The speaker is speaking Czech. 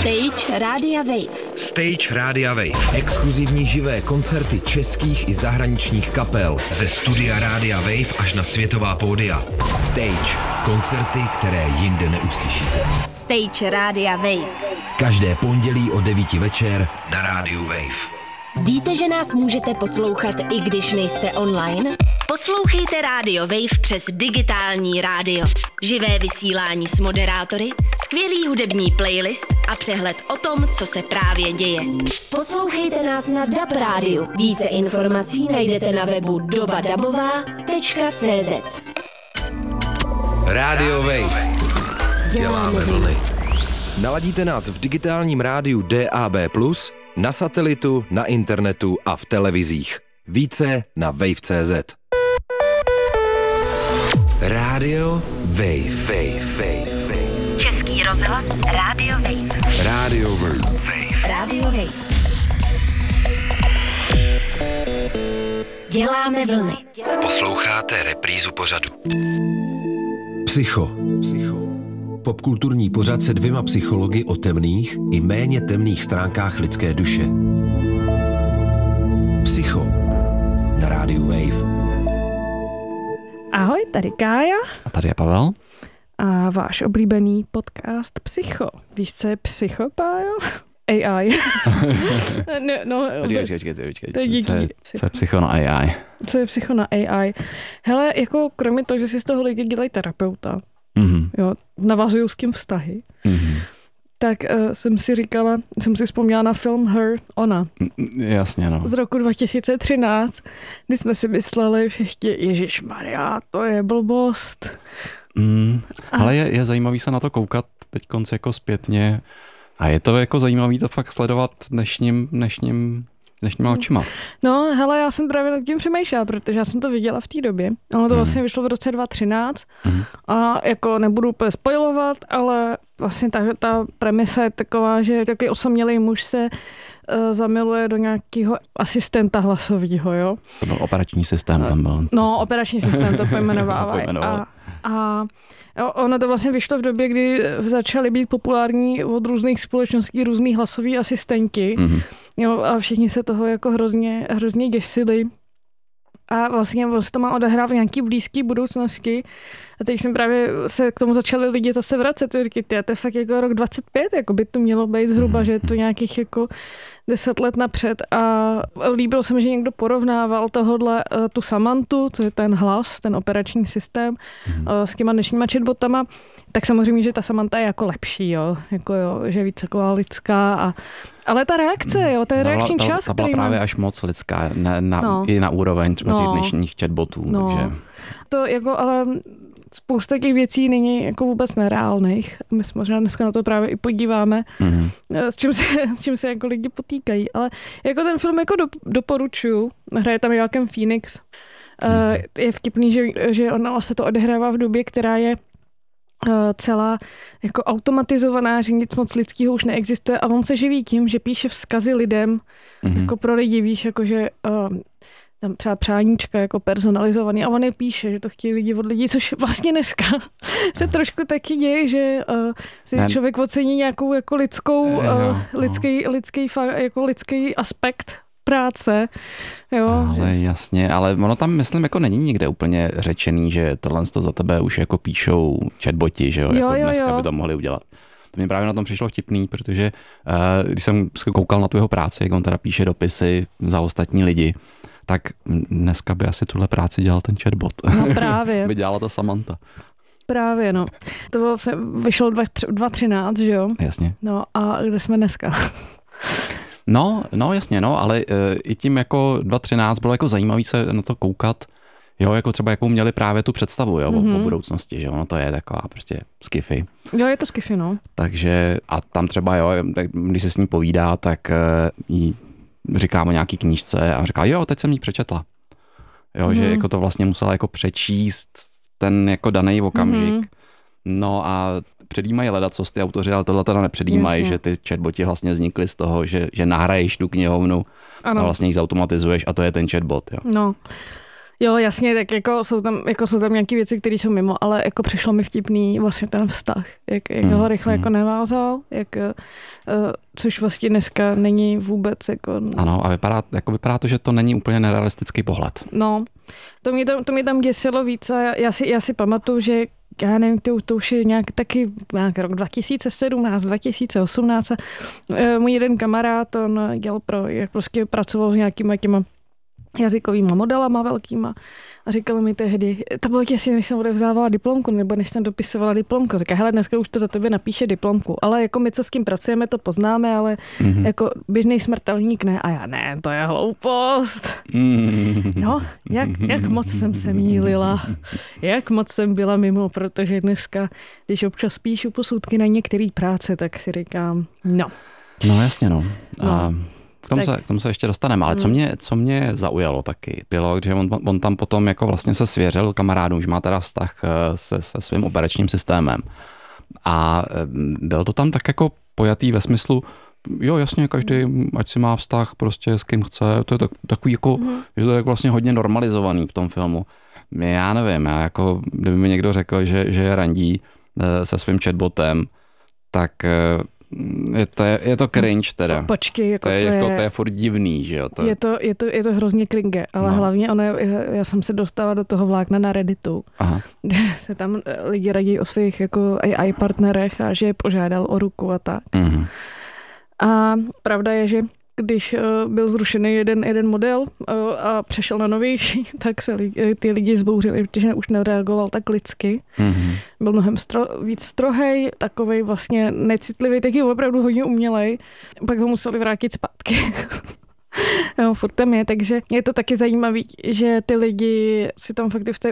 Stage Rádia Wave. Stage Rádia Wave. Exkluzivní živé koncerty českých i zahraničních kapel. Ze studia Rádia Wave až na světová pódia. Stage. Koncerty, které jinde neuslyšíte. Stage Rádia Wave. Každé pondělí o 9 večer na Rádiu Wave. Víte, že nás můžete poslouchat, i když nejste online? Poslouchejte Rádio Wave přes digitální rádio. Živé vysílání s moderátory, skvělý hudební playlist a přehled o tom, co se právě děje. Poslouchejte nás na DAB rádiu. Více informací najdete na webu dobadabová.cz. Rádio Wave. Děláme vlny. Naladíte nás v digitálním rádiu DAB+, na satelitu, na internetu a v televizích. Více na wave.cz. Rádio Wave. Český rozhlas Rádio Wave. Rádio Wave. Rádio Wave. Děláme vlny. Posloucháte reprízu pořadu. Psycho. Popkulturní pořad se 2 psychology o temných i méně temných stránkách lidské duše. Psycho na rádiu Wave. Ahoj, tady Kája. A tady je Pavel. A váš oblíbený podcast Psycho. Víš, co je Psycho, Pájo? AI. Počkej. Co je Psycho na AI? Co je Psycho na AI? Hele, jako kromě toho, že si z toho lidi dělají terapeuta, jo, navazují s tím vztahy, tak jsem si vzpomněla na film Her, ona. Jasně, no. Z roku 2013, kdy jsme si mysleli všichni, ježišmarja, to je blbost. Ale je zajímavý se na to koukat teď konce jako zpětně a je to jako zajímavý to fakt sledovat dnešníma očima. No, hele, já jsem právě nad tím přemýšlela, protože já jsem to viděla v té době. Ono to vlastně vyšlo v roce 2013 a jako nebudu úplně spoilovat, ale vlastně ta premisa je taková, že takový osamělý muž se zamiluje do nějakého asistenta hlasového, jo. To byl operační systém, tam byl. No, operační systém to pojmenovávají. A ono to vlastně vyšlo v době, kdy začaly být populární od různých společností různý hlasový asistenti. Jo, a všichni se toho jako hrozně děsili. A vlastně to má odehrát v nějaký blízký budoucnosti. A teď jsem právě se k tomu začali lidi zase vracet. To je fakt jako rok 25, jako by to mělo být zhruba, že je to nějakých jako 10 let napřed. A líbilo se mi, že někdo porovnával tu Samantu, co je ten hlas, ten operační systém, s těma dnešníma chatbotama. Tak samozřejmě, že ta Samanta je jako lepší, jo. Jako jo, že je víc taková lidská. Ale ta reakce, jo, ten reakční čas, ta byla právě až moc lidská, i na úroveň třeba těch dnešních chatbotů. Takže. To jako, ale spousta těch věcí není jako vůbec nereálných. My se možná dneska na to právě i podíváme, s čím se jako lidi potýkají. Ale jako ten film jako doporučuju. Hraje tam Joaquin Phoenix. Je vtipný, že ona se to odehrává v době, která je celá jako automatizovaná, že nic moc lidského už neexistuje a on se živí tím, že píše vzkazy lidem jako pro lidi, víš, jakože tam třeba přáníčka jako personalizovaný a on je píše, že to chtějí lidi od lidí, což vlastně dneska se trošku taky děje, že si člověk ocení nějakou jako lidský aspekt práce. Jo. Ale jasně, ale ono tam, myslím, jako není nikde úplně řečený, že tohle za tebe už jako píšou chatboti, že jo, jako dneska by to mohli udělat. To mě právě na tom přišlo vtipný, protože když jsem koukal na tu jeho práci, jak on teda píše dopisy za ostatní lidi, tak dneska by asi tuhle práci dělal ten chatbot. No právě. by dělala ta Samanta. Právě, no. To vyšlo 2013, že jo? Jasně. No a kde jsme dneska? No jasně, no, ale i tím jako 2013 bylo jako zajímavý se na to koukat, jo, jako třeba jakou měli právě tu představu, jo, o budoucnosti, že ono to je taková prostě sci-fi. Jo, je to sci-fi, no. Takže a tam třeba, jo, když se s ní povídá, tak jí říkám o nějaký knížce a říká, jo, teď jsem jí přečetla. Jo, že jako to vlastně musela jako přečíst ten jako daný okamžik. No a předjímají ledacos ty autoři, ale tohle teda nepředjímají, že ty chatboti vlastně vznikly z toho, že nahraješ tu knihovnu a vlastně ji zautomatizuješ a to je ten chatbot. Jo. No, Jo, jasně, tak jako jsou tam nějaké věci, které jsou mimo, ale jako přišlo mi vtipný vlastně ten vztah, jak ho rychle jako nevázal, což vlastně dneska není vůbec jako... Ano, a vypadá to, že to není úplně nerealistický pohled. No, to mě tam děsilo víc a já si pamatuju, že já nevím, to už je nějak rok 2017, 2018 a můj jeden kamarád, on dělal prostě pracoval s nějakýma těma jazykovýma modelama velkýma a říkal mi tehdy, to bylo těsně, než jsem odevzdávala diplomku, nebo než jsem dopisovala diplomku. Říká, hele, dneska už to za tebe napíše diplomku, ale jako my, co s kým pracujeme, to poznáme, ale jako běžný smrtelník ne. A já ne, to je hloupost. No, jak moc jsem se mýlila, jak moc jsem byla mimo, protože dneska, když občas píšu posudky na některé práce, tak si říkám, no. No jasně, no. K tomu se ještě dostaneme, ale co mě zaujalo taky, bylo, že on tam potom jako vlastně se svěřil kamarádům, že má teda vztah se svým operačním systémem. A byl to tam tak jako pojatý ve smyslu, jo jasně, každý, ať si má vztah prostě s kým chce, to je takový jako, že to je vlastně hodně normalizovaný v tom filmu. Já nevím, jako kdyby mi někdo řekl, že je randí se svým chatbotem, tak... Je to cringe teda. Počkej, jako to je furt divný, že jo? Je to hrozně cringe, ale hlavně já jsem se dostala do toho vlákna na Redditu, kde se tam lidi radí o svých jako AI partnerech a že je požádal o ruku a tak. A pravda je, že když byl zrušený jeden model a přešel na novější, tak se ty lidi zbouřili, protože už nereagoval tak lidsky. Byl mnohem víc strohej, takovej vlastně necitlivý, taky opravdu hodně umělej. Pak ho museli vrátit zpátky. Jo, furt tam je, takže je to taky zajímavý, že ty lidi si tam fakt v té